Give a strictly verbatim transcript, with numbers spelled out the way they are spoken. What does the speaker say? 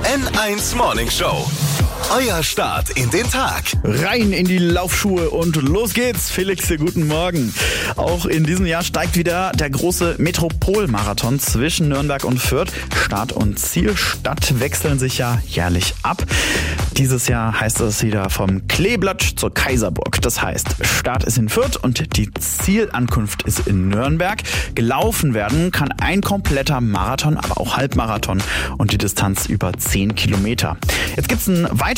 N eins Morning Show. Euer Start in den Tag. Rein in die Laufschuhe und los geht's. Felix, guten Morgen. Auch in diesem Jahr steigt wieder der große Metropolmarathon zwischen Nürnberg und Fürth. Start und Zielstadt wechseln sich ja jährlich ab. Dieses Jahr heißt es wieder vom Kleeblatt zur Kaiserburg. Das heißt, Start ist in Fürth und die Zielankunft ist in Nürnberg. Gelaufen werden kann ein kompletter Marathon, aber auch Halbmarathon und die Distanz über zehn Kilometer. Jetzt gibt's ein weiteres